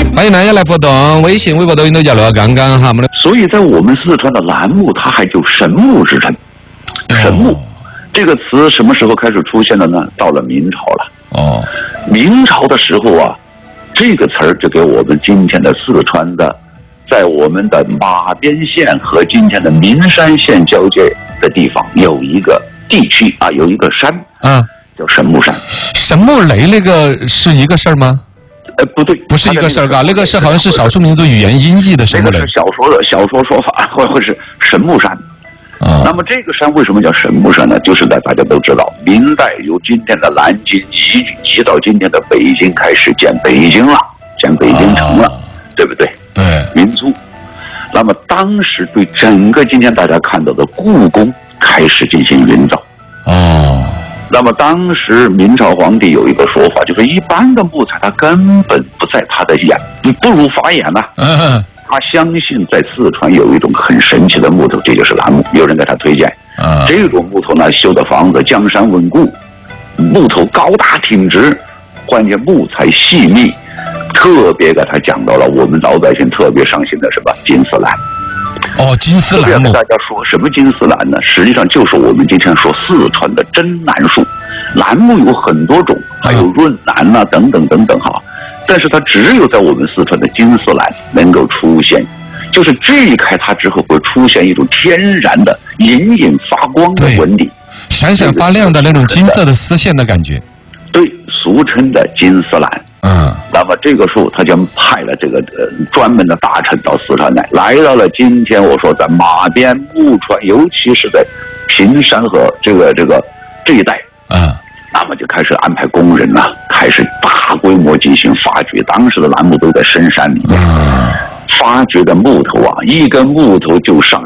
欢迎大家来互动，微信、微博、抖音都叫罗刚刚哈。 所以在我们四川的栏目，它还就神木之称。神木这个词什么时候开始出现的呢？到了明朝了。明朝的时候啊，这个词儿就给我们今天的四川的，在我们的马边县和今天的名山县交界的地方有一个地区啊，有一个山叫神木山。 神木雷那个是一个事儿吗？ 不对， 不是一个事儿，那个是好像是少数民族语言音译的神木雷。 那个是小说说法，或是神木山。那么这个山为什么叫神木山呢？就是大家都知道，明代由今天的南京移到今天的北京，开始建北京了，建北京城了，对不对？ 对， 民族。那么当时对整个今天大家看到的故宫开始进行营造。那么当时明朝皇帝有一个说法，就是一般的木材它根本不在他的眼，不如法眼呐。他相信在四川有一种很神奇的木头，这就是楠木。有人给他推荐，这种木头呢，修的房子江山稳固，木头高大挺直，关键木材细密，特别给他讲到了我们老百姓特别上心的什么金丝兰。 金丝兰木。 大家说什么金丝兰呢？实际上就是我们今天说四川的真楠树。楠木有很多种，还有润楠啊等等等等哈。但是它只有在我们四川的金丝兰能够出现，就是锯开它之后会出现一种天然的隐隐发光的纹理， 闪闪发亮的那种金色的丝线的感觉。 对，俗称的金丝兰。那么这个树他就派了这个专门的大臣到四川来到了今天我说在马边木川，尤其是在平山和这一带。那么就开始安排工人啊，开始大规模进行发掘。当时的楠木都在深山里面，发掘的木头啊，一根木头就上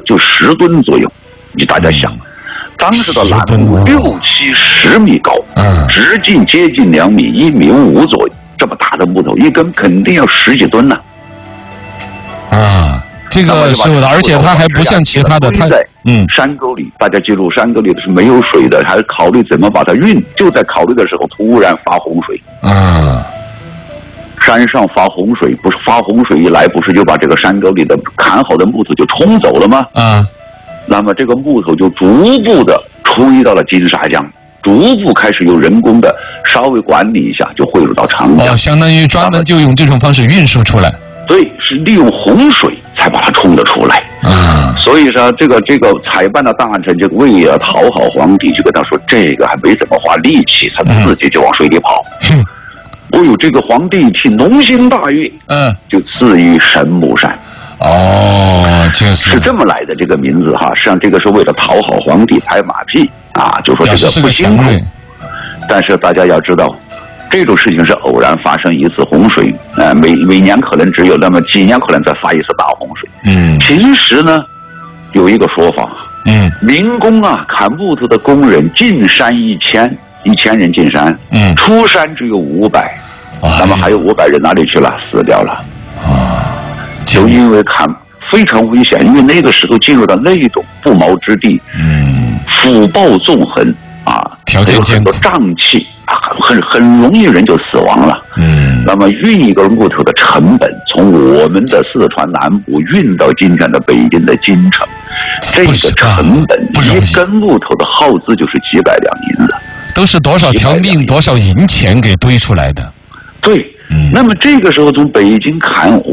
10吨左右。你大家想，当时的楠木6、7、10米高，直径接近2米，1.5米左右，这么大的木头，一根肯定要10几吨呢。 这个是的，而且它还不像其他的，它山沟里，大家记住，山沟里是没有水的，还是考虑怎么把它运。就在考虑的时候，突然发洪水。山上发洪水，不是发洪水一来，不是就把这个山沟里的砍好的木头就冲走了吗？那么这个木头就逐步的吹到了金沙江，逐步开始由人工的稍微管理一下，就汇入到长江。 相当于专门就用这种方式运输出来。 对，是利用洪水才把它冲了出来。所以说这个采办的大臣就为了讨好皇帝，就跟他说这个还没怎么花力气，他自己就往水里跑。这个皇帝一听龙心大悦，就赐予神木山。 是这么来的这个名字哈。实际上这个是为了讨好皇帝拍马屁啊，就说这个不辛苦。但是大家要知道，这种事情是偶然发生一次洪水，每年可能只有那么几年可能再发一次大洪水。平时呢有一个说法，民工啊砍木头的工人进山1000人进山，出山只有500，那么还有500人哪里去了？死掉了。就因为砍非常危险，因为那个石头进入到那种不毛之地，腐败纵横啊， 条件艰苦， 很多瘴气啊，很容易人就死亡了。那么运一根木头的成本，从我们的四川南部运到今天的北京的京城，这个成本一根木头的耗资就是几百两银子， 都是多少条命多少银钱给堆出来的。 对，那么这个时候从北京砍